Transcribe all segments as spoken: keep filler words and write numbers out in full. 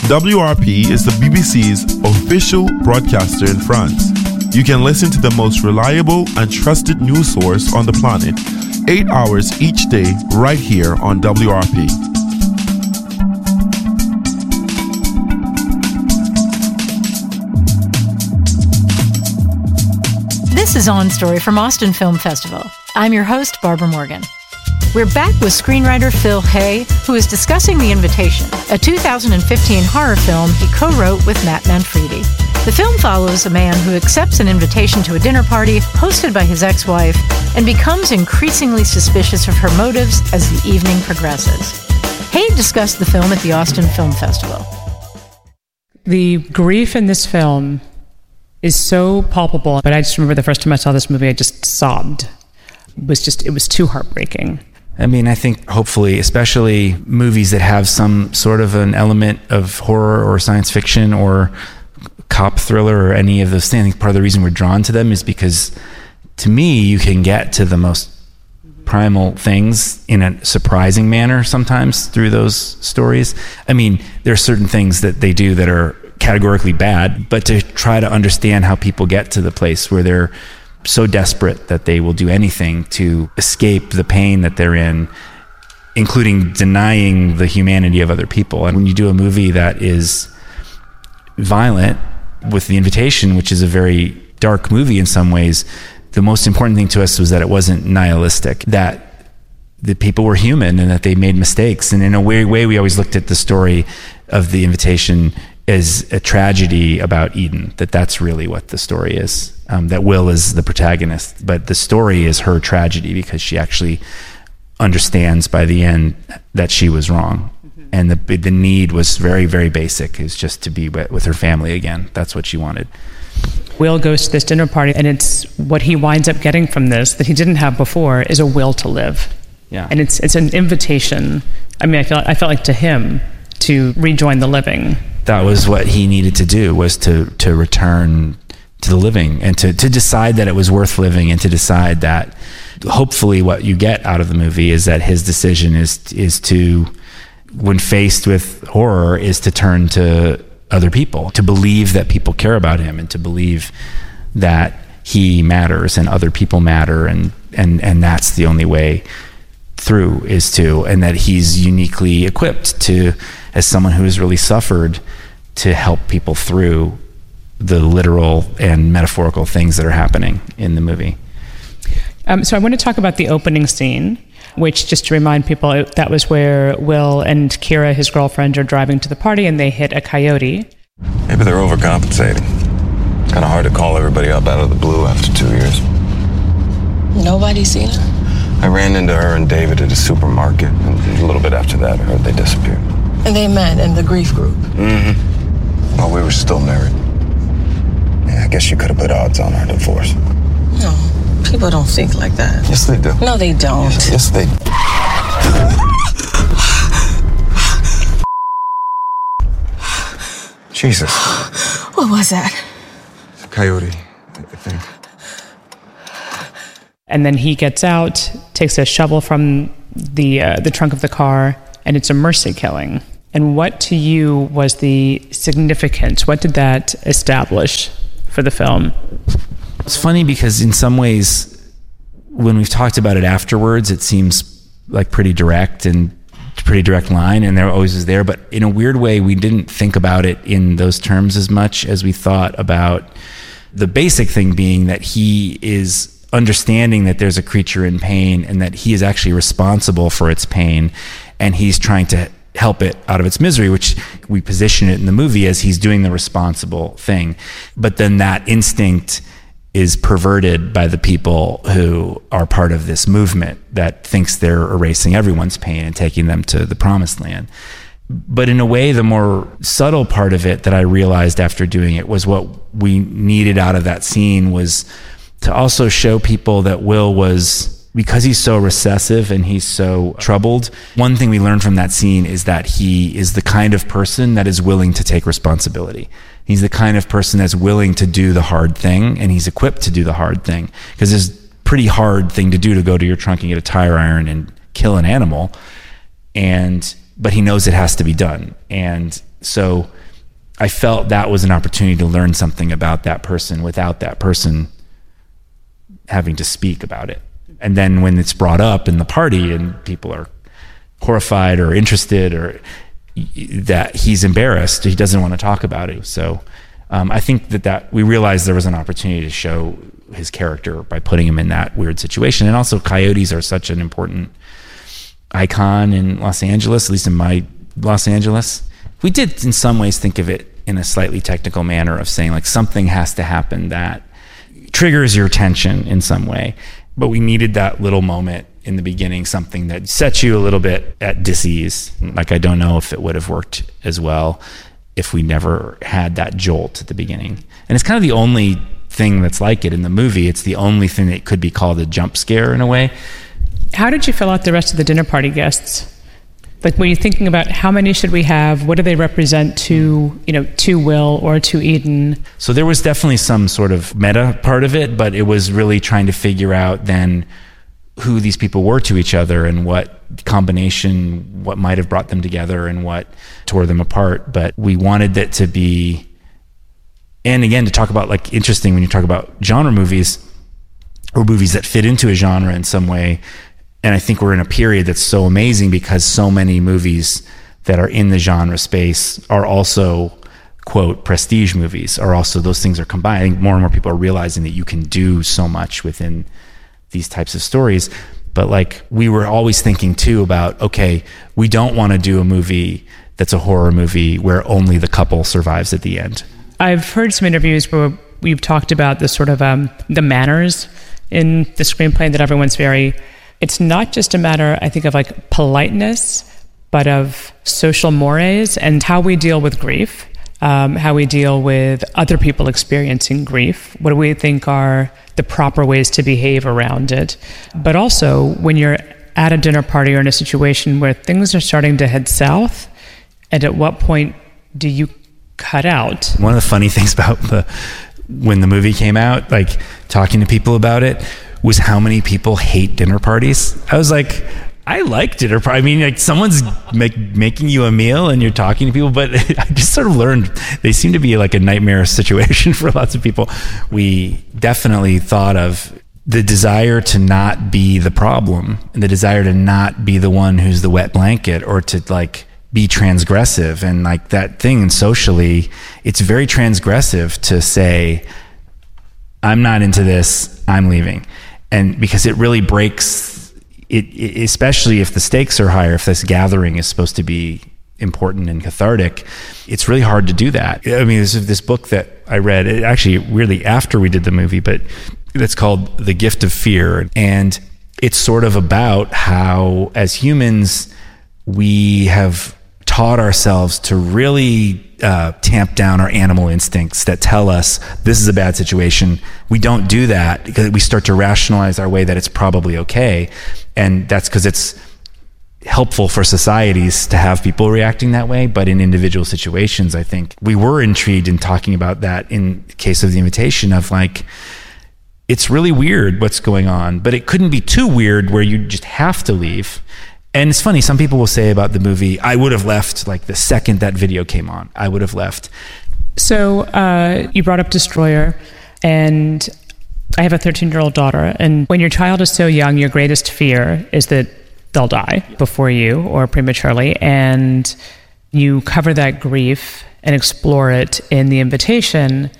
W R P is the B B C's official broadcaster in France. You can listen to the most reliable and trusted news source on the planet, eight hours each day, right here on W R P. This is On Story from Austin Film Festival. I'm your host, Barbara Morgan. We're back with screenwriter Phil Hay, who is discussing The Invitation, a two thousand fifteen horror film he co-wrote with Matt Manfredi. The film follows a man who accepts an invitation to a dinner party hosted by his ex-wife and becomes increasingly suspicious of her motives as the evening progresses. Hay discussed the film at the Austin Film Festival. The grief in this film is so palpable, but I just remember the first time I saw this movie, I just sobbed. It was just, it was too heartbreaking. I mean, I think hopefully, especially movies that have some sort of an element of horror or science fiction or cop thriller or any of those things, I think part of the reason we're drawn to them is because, to me, you can get to the most primal things in a surprising manner sometimes through those stories. I mean, there are certain things that they do that are categorically bad, but to try to understand how people get to the place where they're so desperate that they will do anything to escape the pain that they're in, including denying the humanity of other people. And when you do a movie that is violent, with The Invitation, which is a very dark movie in some ways, the most important thing to us was that it wasn't nihilistic, that the people were human and that they made mistakes. And in a weird way, we always looked at the story of The Invitation as a tragedy about Eden, that that's really what the story is. Um, that Will is the protagonist, but the story is her tragedy because she actually understands by the end that she was wrong. Mm-hmm. And the the need was very, very basic, is just to be with her family again. That's what she wanted. Will goes to this dinner party, and it's what he winds up getting from this that he didn't have before is a will to live. Yeah. And it's it's an invitation. I mean, I felt I felt like to him to rejoin the living. That was what he needed to do, was to to return to the living and to, to decide that it was worth living, and to decide that hopefully what you get out of the movie is that his decision is is to, when faced with horror, is to turn to other people, to believe that people care about him, and to believe that he matters and other people matter, and and and that's the only way through, is to, and that he's uniquely equipped to, as someone who has really suffered, to help people through the literal and metaphorical things that are happening in the movie. Um, so I want to talk about the opening scene, which, just to remind people, that was where Will and Kira, his girlfriend, are driving to the party and they hit a coyote. Maybe they're overcompensating. It's kind of hard to call everybody up out of the blue after two years. Nobody seen her? I ran into her and David at a supermarket, and a little bit after that, I heard they disappeared. And they met in the grief group? Mm-hmm. Well, we were still married. Yeah, I guess you could have put odds on our divorce. No, people don't think like that. Yes, they do. No, they don't. Yes, yes they do. Jesus. What was that? It's a coyote, I think. And then he gets out, takes a shovel from the uh, the trunk of the car, and it's a mercy killing. And what to you was the significance? What did that establish for the film? It's funny because in some ways, when we've talked about it afterwards, it seems like pretty direct and pretty direct line, and there always is there. But in a weird way, we didn't think about it in those terms as much as we thought about the basic thing being that he is understanding that there's a creature in pain and that he is actually responsible for its pain, and he's trying to help it out of its misery, which we position it in the movie as he's doing the responsible thing. But then that instinct is perverted by the people who are part of this movement that thinks they're erasing everyone's pain and taking them to the promised land. But in a way, the more subtle part of it that I realized after doing it was what we needed out of that scene was to also show people that Will was, because he's so recessive and he's so troubled, one thing we learned from that scene is that he is the kind of person that is willing to take responsibility. He's the kind of person that's willing to do the hard thing, and he's equipped to do the hard thing. Because it's a pretty hard thing to do, to go to your trunk and get a tire iron and kill an animal. And but he knows it has to be done. And so I felt that was an opportunity to learn something about that person without that person having to speak about it. And then when it's brought up in the party and people are horrified or interested, or that he's embarrassed, he doesn't want to talk about it. So um, I think that, that we realized there was an opportunity to show his character by putting him in that weird situation. And also coyotes are such an important icon in Los Angeles, at least in my Los Angeles. We did in some ways think of it in a slightly technical manner of saying like something has to happen that triggers your attention in some way. But we needed that little moment in the beginning, something that sets you a little bit at dis-ease. Like, I don't know if it would have worked as well if we never had that jolt at the beginning. And it's kind of the only thing that's like it in the movie. It's the only thing that could be called a jump scare in a way. How did you fill out the rest of the dinner party guests? Like, were you thinking about how many should we have? What do they represent to, you know, to Will or to Eden? So there was definitely some sort of meta part of it, but it was really trying to figure out then who these people were to each other and what combination, what might have brought them together and what tore them apart. But we wanted it to be, and again, to talk about, like, interesting when you talk about genre movies or movies that fit into a genre in some way. And I think we're in a period that's so amazing because so many movies that are in the genre space are also, quote, prestige movies, are also, those things are combined. I think more and more people are realizing that you can do so much within these types of stories. But like, we were always thinking too about, okay, we don't want to do a movie that's a horror movie where only the couple survives at the end. I've heard some interviews where we've talked about the sort of um, the manners in the screenplay, that everyone's very, it's not just a matter, I think, of like politeness, but of social mores and how we deal with grief, um, how we deal with other people experiencing grief. What do we think are the proper ways to behave around it? But also, when you're at a dinner party or in a situation where things are starting to head south, and at what point do you cut out? One of the funny things about the when the movie came out, like talking to people about it, was how many people hate dinner parties. I was like, I like dinner parties. I mean, like, someone's make, making you a meal and you're talking to people, but I just sort of learned they seem to be like a nightmare situation for lots of people. We definitely thought of the desire to not be the problem and the desire to not be the one who's the wet blanket, or to like be transgressive. And like that thing socially, it's very transgressive to say, I'm not into this, I'm leaving. And because it really breaks it, it, especially if the stakes are higher, if this gathering is supposed to be important and cathartic, it's really hard to do that. I mean, there's this book that I read, it actually really after we did the movie, but it's called The Gift of Fear. And it's sort of about how, as humans, we have taught ourselves to really uh, tamp down our animal instincts that tell us this is a bad situation. We don't do that because we start to rationalize our way that it's probably okay. And that's because it's helpful for societies to have people reacting that way. But in individual situations, I think we were intrigued in talking about that in the case of The Invitation, of like, it's really weird what's going on, but it couldn't be too weird where you just have to leave. And it's funny, some people will say about the movie, I would have left like the second that video came on. I would have left. So uh, you brought up Destroyer, and I have a thirteen-year-old daughter. And when your child is so young, your greatest fear is that they'll die before you or prematurely. And you cover that grief and explore it in The Invitation.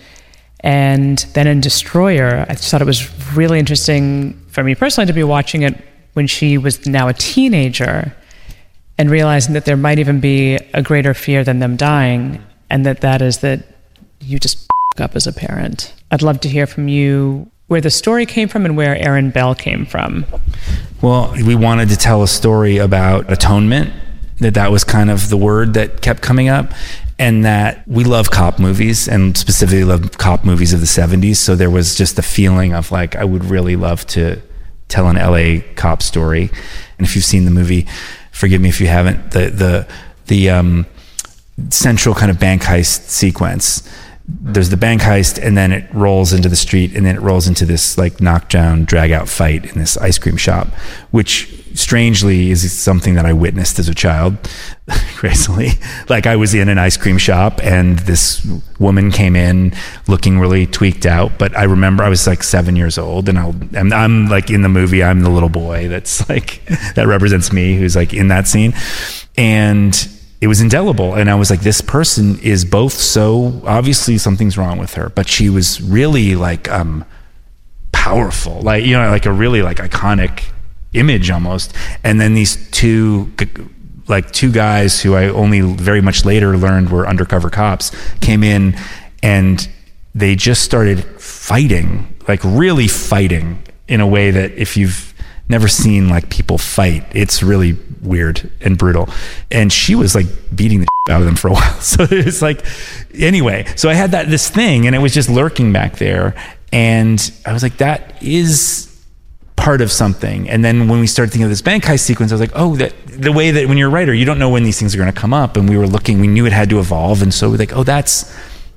And then in Destroyer, I just thought it was really interesting for me personally to be watching it when she was now a teenager, and realizing that there might even be a greater fear than them dying, and that that is that you just f*** up as a parent. I'd love to hear from you where the story came from and where Aaron Bell came from. Well, we wanted to tell a story about atonement, that that was kind of the word that kept coming up, and that we love cop movies, and specifically love cop movies of the seventies. So there was just the feeling of like, I would really love to tell an L A cop story. And if you've seen the movie, forgive me if you haven't, the the the um, central kind of bank heist sequence, there's the bank heist, and then it rolls into the street, and then it rolls into this like knockdown, drag out fight in this ice cream shop, which strangely is something that I witnessed as a child, crazily. Like I was in an ice cream shop and this woman came in looking really tweaked out. But I remember I was like seven years old, and I'll, I'm, I'm like in the movie, I'm the little boy that's like, that represents me, who's like in that scene. And it was indelible. And I was like, this person is both so, obviously something's wrong with her, but she was really like um, powerful, like, you know, like a really like iconic image almost. And then these two, like two guys who I only very much later learned were undercover cops, came in and they just started fighting, like really fighting in a way that if you've never seen like people fight, it's really weird and brutal. And she was like beating the shit out of them for a while. So it's like, anyway, so I had that, this thing, and it was just lurking back there. And I was like, that is part of something. And then when we started thinking of this bank heist sequence, I was like, oh, that the way that when you're a writer, you don't know when these things are going to come up. And we were looking, we knew it had to evolve. And so we're like, oh, that's,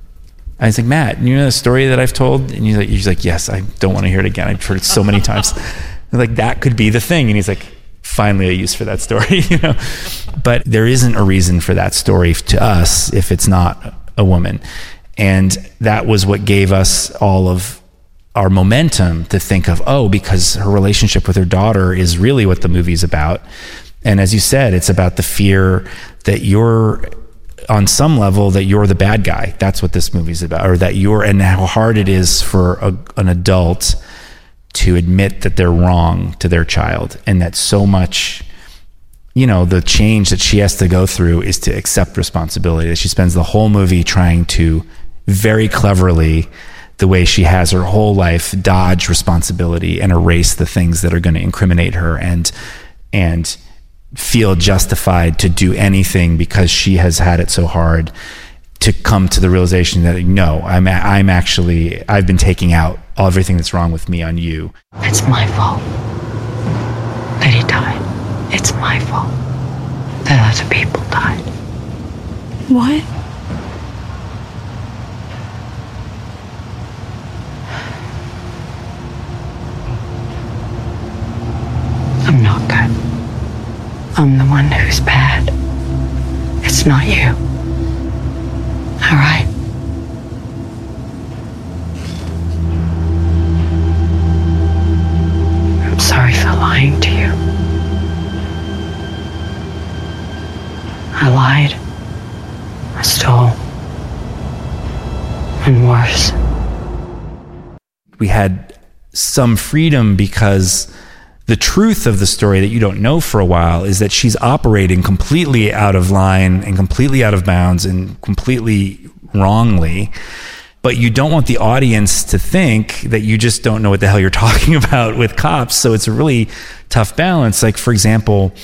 I was like, Matt, you know the story that I've told? And he's like, he's like, yes, I don't want to hear it again. I've heard it so many times. Like, that could be the thing. And he's like, finally a use for that story, you know? But there isn't a reason for that story to us if it's not a woman. And that was what gave us all of our momentum to think of, oh, because her relationship with her daughter is really what the movie's about. And as you said, it's about the fear that you're, on some level, that you're the bad guy. That's what this movie's about. Or that you're, and how hard it is for a, an adult to admit that they're wrong to their child. And that so much, you know, the change that she has to go through is to accept responsibility. That she spends the whole movie trying to very cleverly, the way she has her whole life, dodge responsibility and erase the things that are going to incriminate her, and and feel justified to do anything because she has had it so hard, to come to the realization that no, I'm I'm actually I've been taking out everything that's wrong with me on you. It's my fault that he died. It's my fault that other people died. What? I'm not good. I'm the one who's bad. It's not you. All right? I'm sorry for lying to you. I lied. I stole. And worse. We had some freedom because the truth of the story that you don't know for a while is that she's operating completely out of line and completely out of bounds and completely wrongly. But you don't want the audience to think that you just don't know what the hell you're talking about with cops. So it's a really tough balance. Like, for example,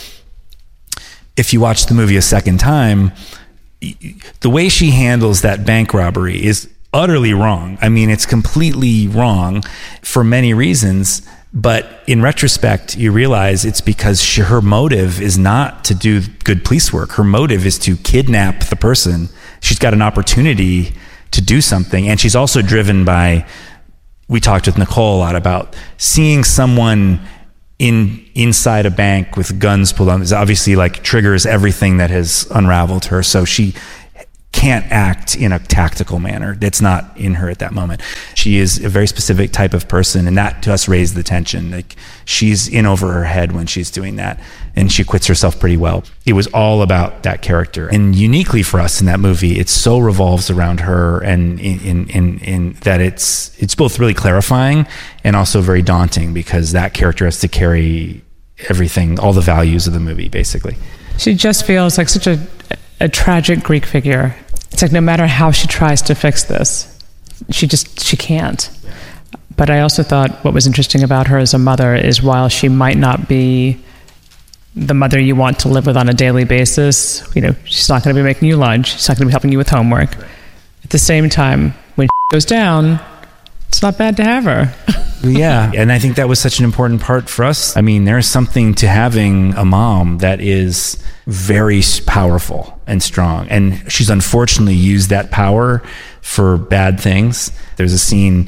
if you watch the movie a second time, the way she handles that bank robbery is utterly wrong. I mean, it's completely wrong for many reasons. But in retrospect, you realize it's because she, her motive is not to do good police work. Her motive is to kidnap the person. She's got an opportunity to do something. And she's also driven by, we talked with Nicole a lot about seeing someone in inside a bank with guns pulled on. This obviously like triggers everything that has unraveled her. So she can't act in a tactical manner. That's not in her at that moment. She is a very specific type of person, and that to us raised the tension. Like, she's in over her head when she's doing that, and she quits herself pretty well. It was all about that character, and uniquely for us in that movie, it so revolves around her, and in in in, in that it's it's both really clarifying and also very daunting, because that character has to carry everything, all the values of the movie, basically. She just feels like such a a tragic Greek figure. It's like no matter how she tries to fix this, she just, she can't. But I also thought what was interesting about her as a mother is while she might not be the mother you want to live with on a daily basis, you know, she's not going to be making you lunch, she's not going to be helping you with homework. At the same time, when goes down, it's not bad to have her. Yeah, and I think that was such an important part for us. I mean, there's something to having a mom that is very powerful and strong, and she's unfortunately used that power for bad things. There's a scene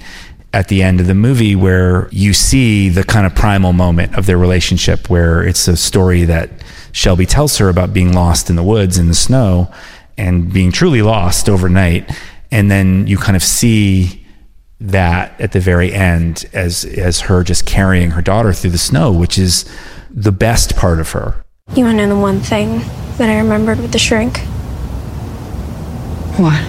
at the end of the movie where you see the kind of primal moment of their relationship, where it's a story that Shelby tells her about being lost in the woods in the snow and being truly lost overnight. And then you kind of see that at the very end as as her just carrying her daughter through the snow, which is the best part of her. You want to know the one thing that I remembered with the shrink? What?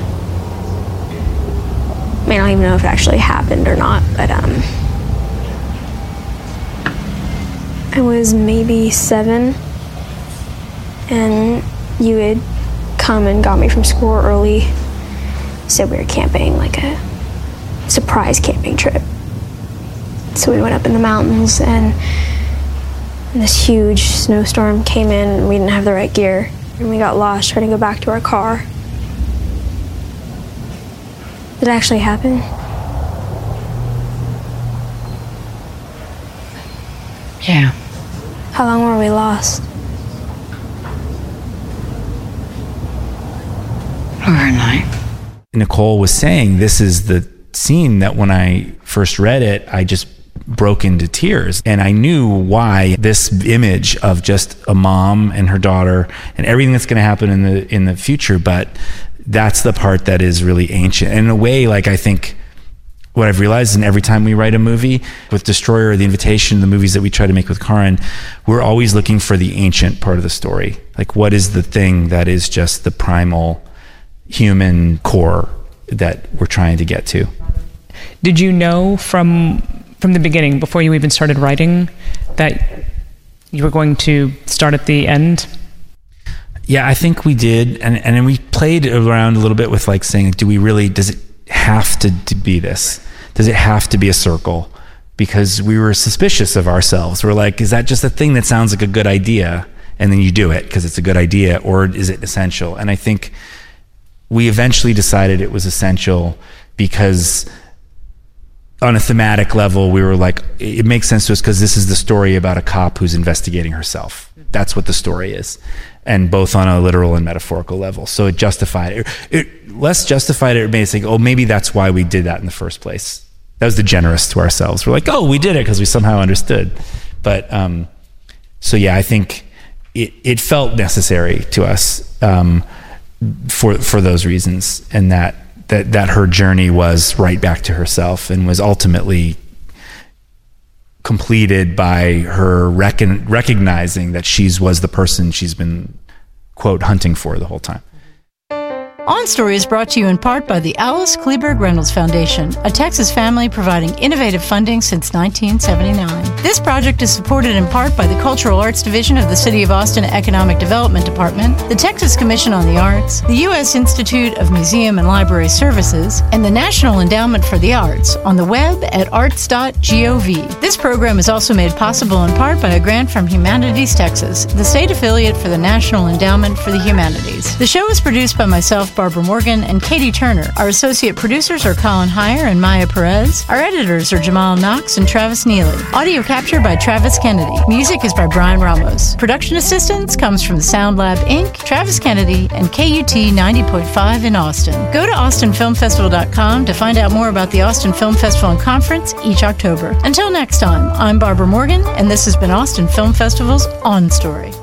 I mean, I don't even know if it actually happened or not, but um, I was maybe seven, and you had come and got me from school early. Said we were camping, like a surprise camping trip. So we went up in the mountains, and this huge snowstorm came in, and we didn't have the right gear, and we got lost trying to go back to our car. Did it actually happen? Yeah. How long were we lost? Overnight. Nicole was saying this is the scene that when I first read it, I just broke into tears. And I knew why this image of just a mom and her daughter and everything that's going to happen in the in the future, but that's the part that is really ancient. And in a way, like, I think what I've realized, and every time we write a movie with Destroyer or The Invitation, the movies that we try to make with Karin, we're always looking for the ancient part of the story. Like, what is the thing that is just the primal human core that we're trying to get to? Did you know from from the beginning, before you even started writing, that you were going to start at the end? Yeah, I think we did, and and then we played around a little bit with, like, saying, do we really, does it have to, to be this? Does it have to be a circle? Because we were suspicious of ourselves. We're like, is that just a thing that sounds like a good idea, and then you do it because it's a good idea, or is it essential? And I think we eventually decided it was essential because on a thematic level, we were like, it makes sense to us because this is the story about a cop who's investigating herself. That's what the story is. And both on a literal and metaphorical level. So it justified it. It less justified it, it made us think, oh, maybe that's why we did that in the first place. That was the generous to ourselves. We're like, oh, we did it because we somehow understood. But, um, so yeah, I think it, it felt necessary to us, um, for, for those reasons. And that, that, that her journey was right back to herself and was ultimately completed by her recon- recognizing that she was the person she's been, quote, hunting for the whole time. On Story is brought to you in part by the Alice Kleberg Reynolds Foundation, a Texas family providing innovative funding since nineteen seventy-nine. This project is supported in part by the Cultural Arts Division of the City of Austin Economic Development Department, the Texas Commission on the Arts, the U S Institute of Museum and Library Services, and the National Endowment for the Arts on the web at arts dot gov. This program is also made possible in part by a grant from Humanities Texas, the state affiliate for the National Endowment for the Humanities. The show is produced by myself, Barbara Morgan, and Katie Turner. Our associate producers are Colin Heyer and Maya Perez. Our editors are Jamal Knox and Travis Neely. Audio capture by Travis Kennedy. Music is by Brian Ramos. Production assistance comes from the Sound Lab Incorporated, Travis Kennedy, and K U T ninety point five in Austin. Go to austin film festival dot com to find out more about the Austin Film Festival and Conference each October. Until next time, I'm Barbara Morgan, and this has been Austin Film Festival's On Story.